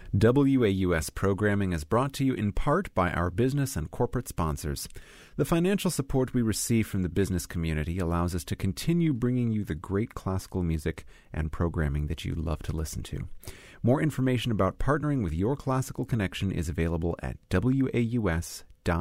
WAUS programming is brought to you in part by our business and corporate sponsors. The financial support we receive from the business community allows us to continue bringing you the great classical music and programming that you love to listen to. More information about partnering with Your Classical Connection is available at waus.org.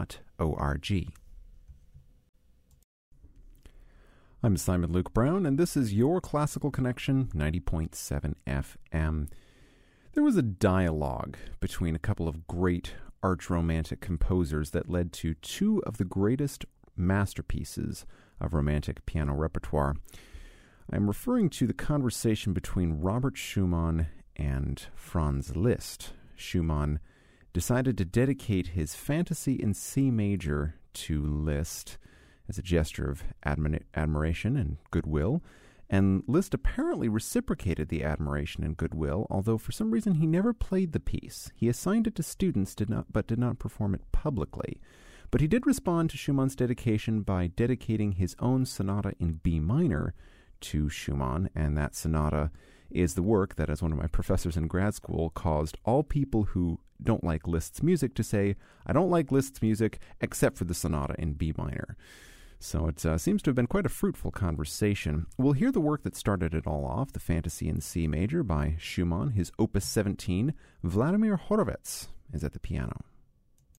I'm Simon Luke Brown, and this is Your Classical Connection, 90.7 FM. There was a dialogue between a couple of great arch-romantic composers that led to two of the greatest masterpieces of Romantic piano repertoire. I'm referring to the conversation between Robert Schumann and Franz Liszt. Schumann decided to dedicate his Fantasy in C major to Liszt as a gesture of admiration and goodwill, and Liszt apparently reciprocated the admiration and goodwill, although for some reason he never played the piece. He assigned it to students, but did not perform it publicly. But he did respond to Schumann's dedication by dedicating his own sonata in B minor to Schumann, and that sonata is the work that, as one of my professors in grad school, caused all people who don't like Liszt's music to say, "I don't like Liszt's music except for the sonata in B minor." So it seems to have been quite a fruitful conversation. We'll hear the work that started it all off, the Fantasy in C major by Schumann, his Opus 17. Vladimir Horowitz is at the piano.